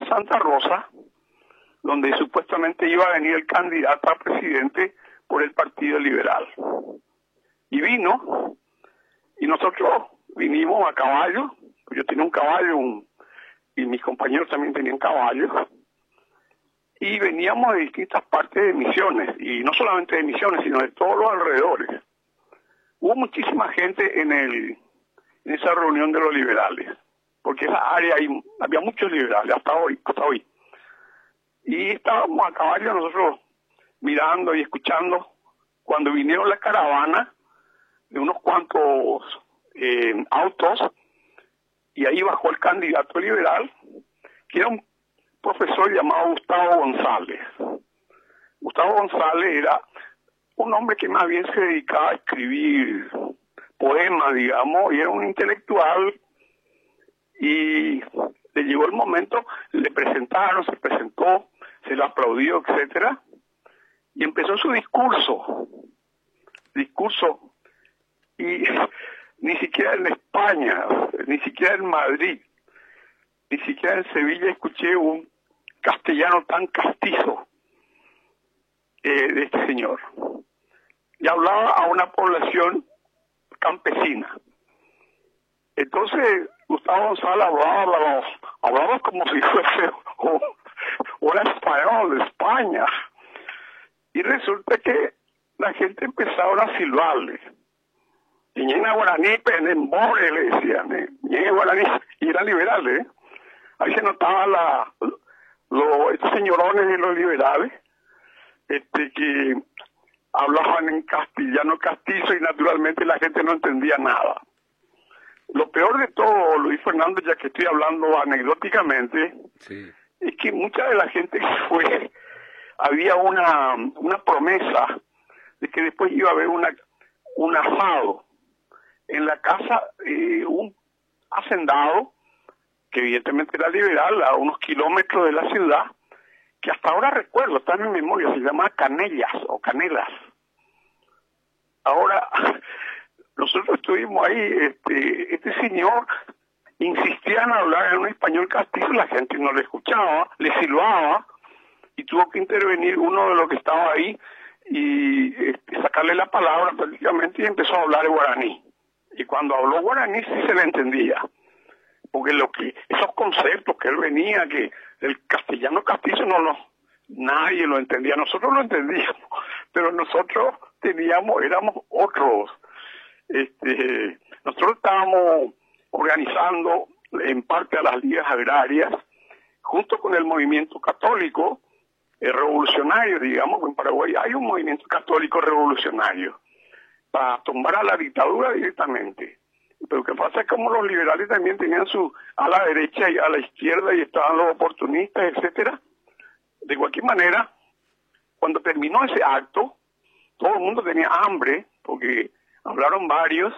Santa Rosa, donde supuestamente iba a venir el candidato a presidente por el Partido Liberal. Y vino, y nosotros vinimos a caballo. Yo tenía un caballo, y mis compañeros también tenían caballos, y veníamos de distintas partes de Misiones, y no solamente de Misiones, sino de todos los alrededores. Hubo muchísima gente en esa reunión de los liberales, porque esa área había muchos liberales hasta hoy. Y estábamos a caballo nosotros mirando y escuchando cuando vinieron la caravana de unos cuantos autos, y ahí bajó el candidato liberal, que era un profesor llamado Gustavo González. Gustavo González era un hombre que más bien se dedicaba a escribir poemas, digamos, y era un intelectual, y le llegó el momento, le presentaron, se presentó, se le aplaudió, etcétera, y empezó su discurso, y ni siquiera en España, ni siquiera en Madrid, ni siquiera en Sevilla escuché un castellano tan castizo de este señor. Y hablaba a una población campesina. Entonces Gustavo González hablaba como si fuese un español de España. Y resulta que la gente empezaba a silbarle. Y Ñena Guaraní, Penembore, le decían, Ñena Guaraní, y eran liberales, Ahí se notaba estos señorones de los liberales, que hablaban en castellano castizo y naturalmente la gente no entendía nada. Lo peor de todo, Luis Fernando, ya que estoy hablando anecdóticamente, sí, es que mucha de la gente que fue, había una promesa de que después iba a haber un asado en la casa, un hacendado, que evidentemente era liberal, a unos kilómetros de la ciudad, que hasta ahora recuerdo, está en mi memoria, se llama Canellas o Canelas. Ahora, nosotros estuvimos ahí, este señor insistía en hablar en un español castizo, la gente no le escuchaba, le silbaba, y tuvo que intervenir uno de los que estaba ahí y sacarle la palabra prácticamente, y empezó a hablar guaraní. Y cuando habló guaraní sí se le entendía, porque esos conceptos que él venía, que el castellano castizo nadie lo entendía, nosotros lo entendíamos, pero nosotros éramos otros. Nosotros estábamos organizando en parte a las ligas agrarias, junto con el movimiento católico revolucionario, digamos, en Paraguay hay un movimiento católico revolucionario para tumbar a la dictadura directamente. Pero lo que pasa es que como los liberales también tenían a la derecha y a la izquierda, y estaban los oportunistas, etcétera. De cualquier manera, cuando terminó ese acto, todo el mundo tenía hambre, porque hablaron varios,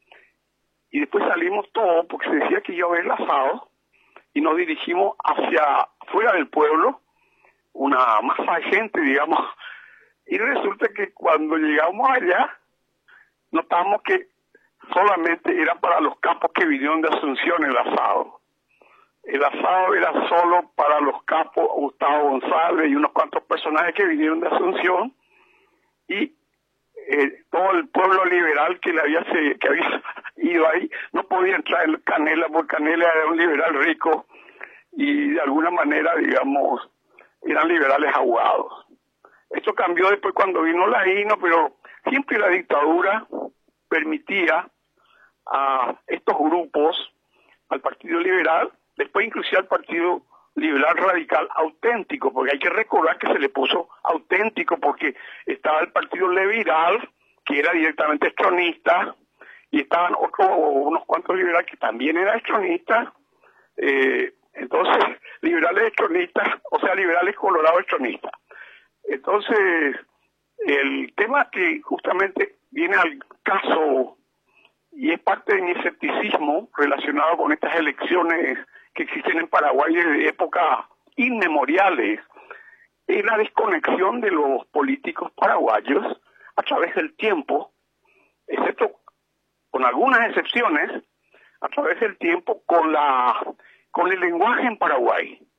y después salimos todos, porque se decía que iba a haber el asado, y nos dirigimos hacia fuera del pueblo, una masa de gente, digamos, y resulta que cuando llegamos allá, notamos que solamente era para los capos que vinieron de Asunción el asado. El asado era solo para los capos Gustavo González y unos cuantos personajes que vinieron de Asunción, y todo el pueblo liberal que había ido ahí no podía entrar en Canela, porque Canela era un liberal rico y de alguna manera, digamos, eran liberales aguados. Esto cambió después cuando vino la INO, pero siempre la dictadura permitía a estos grupos, al Partido Liberal, después inclusive al Partido Liberal Radical auténtico, porque hay que recordar que se le puso auténtico porque estaba el Partido Liberal, que era directamente estronista, y estaban unos cuantos liberales que también eran estronistas, entonces liberales estronistas, o sea, liberales colorados estronistas. Entonces, el tema que justamente viene al caso, y es parte de mi escepticismo relacionado con estas elecciones que existen en Paraguay desde épocas inmemoriales, es la desconexión de los políticos paraguayos a través del tiempo, excepto con algunas excepciones, a través del tiempo con el lenguaje en Paraguay.